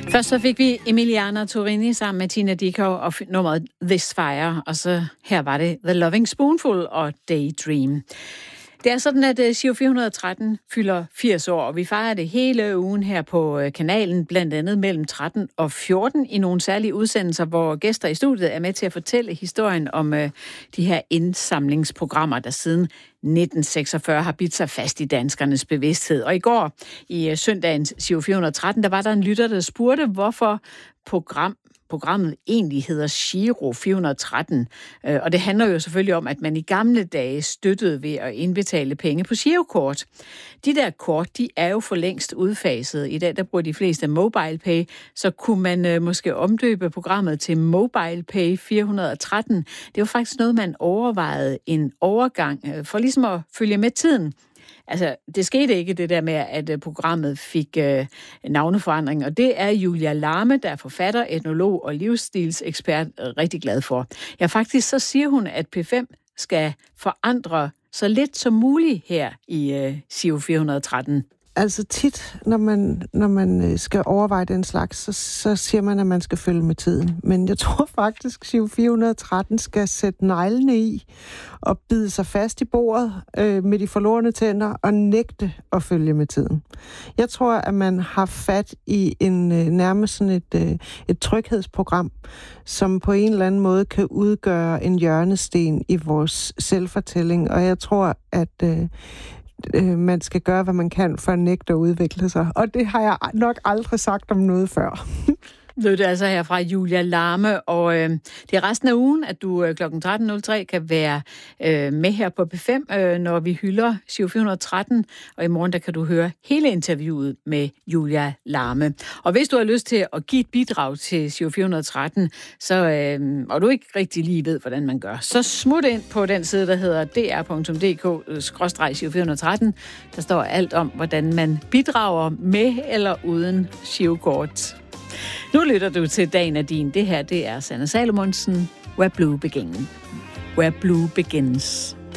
Først så fik vi Emiliana Torrini sammen med Tina Dickow og nummeret This Fire, og så her var det The Loving Spoonful og Daydream. Det er sådan, at Giro 413 fylder 80 år, og vi fejrer det hele ugen her på kanalen, blandt andet mellem 13 og 14 i nogle særlige udsendelser, hvor gæster i studiet er med til at fortælle historien om de her indsamlingsprogrammer, der siden 1946 har bidt sig fast i danskernes bevidsthed. Og i går, i søndagens Giro 413, der var der en lytter, der spurgte, hvorfor programmet egentlig hedder Giro 413. Og det handler jo selvfølgelig om, at man i gamle dage støttede ved at indbetale penge på girokort. De der kort, de er jo for længst udfaset. I dag, der bruger de fleste MobilePay, så kunne man måske omdøbe programmet til MobilePay 413. Det var faktisk noget, man overvejede en overgang for ligesom at følge med tiden. Altså, det skete ikke det der med, at programmet fik navneforandring, og det er Julia Larme, der er forfatter, etnolog og livsstilsekspert, rigtig glad for. Ja, faktisk så siger hun, at P5 skal forandre så lidt som muligt her i Giro 413. Altså tit, når man skal overveje den slags, så siger man, at man skal følge med tiden. Men jeg tror faktisk, at Giro 413 skal sætte neglene i og bide sig fast i bordet med de forlorne tænder og nægte at følge med tiden. Jeg tror, at man har fat i nærmest sådan et tryghedsprogram, som på en eller anden måde kan udgøre en hjørnesten i vores selvfortælling. Og jeg tror, at man skal gøre, hvad man kan for at nægte at udvikle sig. Og det har jeg nok aldrig sagt om noget før. Det er altså her fra Julia Larme, og det er resten af ugen, at du kl. 13.03 kan være med her på P5, når vi hylder Giro 413, og i morgen der kan du høre hele interviewet med Julia Larme. Og hvis du har lyst til at give et bidrag til Giro 413, så, og du ikke rigtig lige ved, hvordan man gør, så smut ind på den side, der hedder dr.dk/Giro 413. Der står alt om, hvordan man bidrager med eller uden girokort. Nu lytter du til Dagen er din. Det her, det er Sanne Salomonsen. Where Blue Begins.